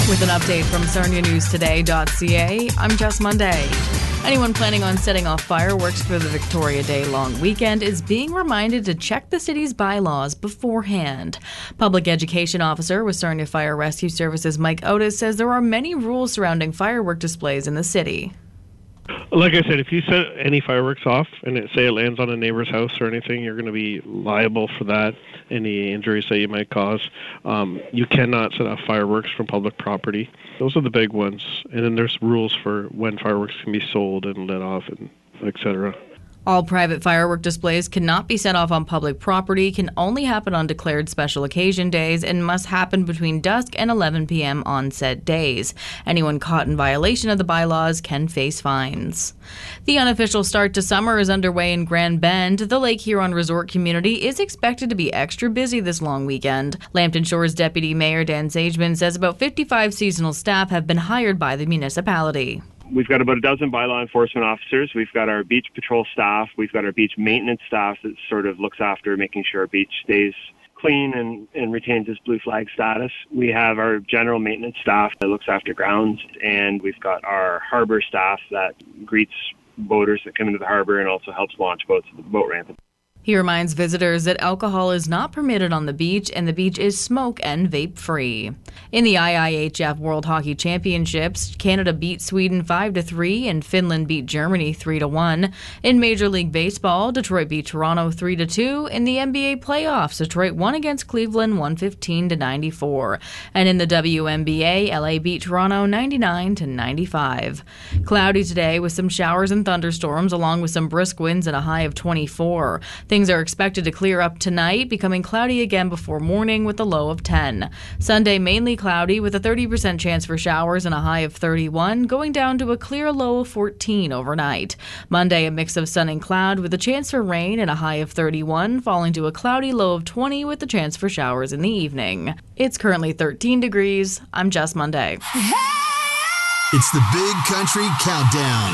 With an update from SarniaNewsToday.ca, I'm Jess Monday. Anyone planning on setting off fireworks for the Victoria Day long weekend is being reminded to check the city's bylaws beforehand. Public Education Officer with Sarnia Fire Rescue Services Mike Otis says there are many rules surrounding firework displays in the city. Like I said, if you set any fireworks off and it lands on a neighbor's house or anything, you're going to be liable for that, any injuries that you might cause. You cannot set off fireworks from public property. Those are the big ones. And then there's rules for when fireworks can be sold and let off, and etc. All private firework displays cannot be set off on public property, can only happen on declared special occasion days, and must happen between dusk and 11 p.m. on said days. Anyone caught in violation of the bylaws can face fines. The unofficial start to summer is underway in Grand Bend. The Lake Huron Resort community is expected to be extra busy this long weekend. Lambton Shores Deputy Mayor Dan Sageman says about 55 seasonal staff have been hired by the municipality. We've got about a dozen bylaw enforcement officers. We've got our beach patrol staff. We've got our beach maintenance staff that sort of looks after making sure our beach stays clean and retains its blue flag status. We have our general maintenance staff that looks after grounds, and we've got our harbor staff that greets boaters that come into the harbor and also helps launch boats at the boat ramp. He reminds visitors that alcohol is not permitted on the beach and the beach is smoke and vape free. In the IIHF World Hockey Championships, Canada beat Sweden 5-3 and Finland beat Germany 3-1. In Major League Baseball, Detroit beat Toronto 3-2. In the NBA playoffs, Detroit won against Cleveland 115-94. And in the WNBA, LA beat Toronto 99-95. Cloudy today with some showers and thunderstorms along with some brisk winds and a high of 24. Things are expected to clear up tonight, becoming cloudy again before morning with a low of 10. Sunday, mainly cloudy with a 30% chance for showers and a high of 31, going down to a clear low of 14 overnight. Monday, a mix of sun and cloud with a chance for rain and a high of 31, falling to a cloudy low of 20 with the chance for showers in the evening. It's currently 13 degrees. I'm Jess Monday. It's the Big Country Countdown.